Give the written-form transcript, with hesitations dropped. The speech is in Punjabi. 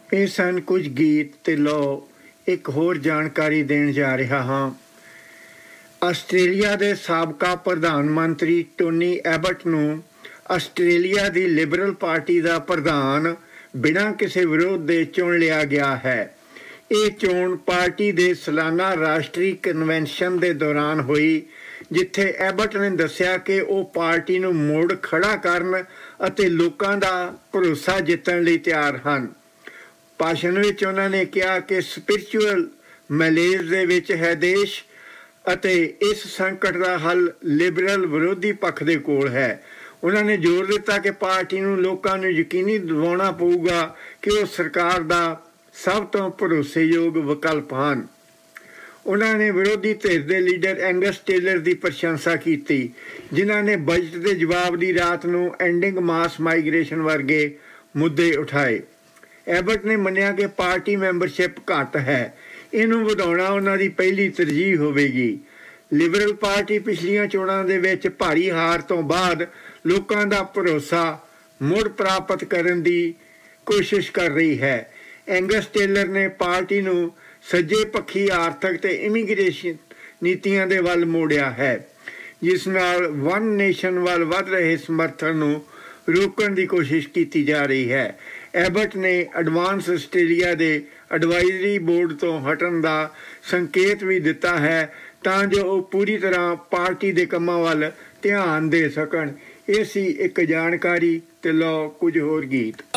ਇਹ ਸਨ ਕੁਝ ਗੀਤ ਤੇ ਲਓ ਇੱਕ ਹੋਰ ਜਾਣਕਾਰੀ ਦੇਣ ਜਾ ਰਿਹਾ ਹਾਂ। ਆਸਟ੍ਰੇਲੀਆ ਦੇ ਸਾਬਕਾ ਪ੍ਰਧਾਨ ਮੰਤਰੀ ਟੋਨੀ ਐਬਟ ਨੂੰ ਆਸਟ੍ਰੇਲੀਆ ਦੀ ਲਿਬਰਲ ਪਾਰਟੀ ਦਾ ਪ੍ਰਧਾਨ ਬਿਨਾਂ ਕਿਸੇ ਵਿਰੋਧ ਦੇ ਚੁਣ ਲਿਆ ਗਿਆ ਹੈ। ਇਹ ਚੋਣ ਪਾਰਟੀ ਦੇ ਸਾਲਾਨਾ ਰਾਸ਼ਟਰੀ ਕਨਵੈਨਸ਼ਨ ਦੇ ਦੌਰਾਨ ਹੋਈ, ਜਿੱਥੇ ਐਬਟ ਨੇ ਦੱਸਿਆ ਕਿ ਉਹ ਪਾਰਟੀ ਨੂੰ ਮੁੜ ਖੜਾ ਕਰਨ ਅਤੇ ਲੋਕਾਂ ਦਾ ਭਰੋਸਾ ਜਿੱਤਣ ਲਈ ਤਿਆਰ ਹਨ। ਭਾਸ਼ਣ ਵਿੱਚ ਉਹਨਾਂ ਨੇ ਕਿਹਾ ਕਿ ਸਪਿਰਿਚੁਅਲ ਮੈਲੇਜ਼ ਦੇ ਵਿੱਚ ਹੈ ਦੇਸ਼ ਅਤੇ ਇਸ ਸੰਕਟ ਦਾ ਹੱਲ ਲਿਬਰਲ ਵਿਰੋਧੀ ਪੱਖ ਦੇ ਕੋਲ ਹੈ। ਉਹਨਾਂ ਨੇ ਜ਼ੋਰ ਦਿੱਤਾ ਕਿ ਪਾਰਟੀ ਨੂੰ ਲੋਕਾਂ ਨੂੰ ਯਕੀਨੀ ਦਿਵਾਉਣਾ ਪਊਗਾ ਕਿ ਉਹ ਸਰਕਾਰ ਦਾ ਸਭ ਤੋਂ ਭਰੋਸੇਯੋਗ ਵਿਕਲਪ ਹਨ। ਉਹਨਾਂ ਨੇ ਵਿਰੋਧੀ ਧਿਰ ਦੇ ਲੀਡਰ ਐਂਗਸ ਟੇਲਰ ਦੀ ਪ੍ਰਸ਼ੰਸਾ ਕੀਤੀ, ਜਿਨ੍ਹਾਂ ਨੇ ਬਜਟ ਦੇ ਜਵਾਬ ਦੀ ਰਾਤ ਨੂੰ ਐਂਡਿੰਗ ਮਾਸ ਮਾਈਗ੍ਰੇਸ਼ਨ ਵਰਗੇ ਮੁੱਦੇ ਉਠਾਏ। ਐਬਟ ਨੇ ਮੰਨਿਆ ਕਿ ਪਾਰਟੀ ਮੈਂਬਰਸ਼ਿਪ ਘੱਟ ਹੈ, ਇਹਨੂੰ ਵਧਾਉਣਾ ਉਹਨਾਂ ਦੀ ਪਹਿਲੀ ਤਰਜੀਹ ਹੋਵੇਗੀ। ਲਿਬਰਲ ਪਾਰਟੀ ਪਿਛਲੀਆਂ ਚੋਣਾਂ ਦੇ ਵਿੱਚ ਭਾਰੀ ਹਾਰ ਤੋਂ ਬਾਅਦ ਲੋਕਾਂ ਦਾ ਭਰੋਸਾ ਮੁੜ ਪ੍ਰਾਪਤ ਕਰਨ ਦੀ ਕੋਸ਼ਿਸ਼ ਕਰ ਰਹੀ ਹੈ। ਐਂਗਸ ਟੇਲਰ ਨੇ ਪਾਰਟੀ ਨੂੰ ਸੱਜੇ ਪੱਖੀ ਆਰਥਿਕ ਤੇ ਇਮੀਗ੍ਰੇਸ਼ਨ ਨੀਤੀਆਂ ਦੇ ਵੱਲ ਮੋੜਿਆ ਹੈ, ਜਿਸ ਨਾਲ ਵਨ ਨੇਸ਼ਨ ਵੱਲ ਵੱਧ ਰਹੇ ਸਮਰਥਨ ਨੂੰ ਰੋਕਣ ਦੀ ਕੋਸ਼ਿਸ਼ ਕੀਤੀ ਜਾ ਰਹੀ ਹੈ। ਐਬਟ ਨੇ ਐਡਵਾਂਸ ਆਸਟ੍ਰੇਲੀਆ ਦੇ ਐਡਵਾਈਜ਼ਰੀ ਬੋਰਡ ਤੋਂ ਹਟਣ ਦਾ ਸੰਕੇਤ ਵੀ ਦਿੱਤਾ ਹੈ, ਤਾਂ ਜੋ ਉਹ ਪੂਰੀ ਤਰ੍ਹਾਂ ਪਾਰਟੀ ਦੇ ਕੰਮਾਂ ਵੱਲ ਧਿਆਨ ਦੇ ਸਕਣ। ਇਹ ਸੀ ਇੱਕ ਜਾਣਕਾਰੀ ਤੇ ਲਓ ਕੁਝ ਹੋਰ ਗੀਤ।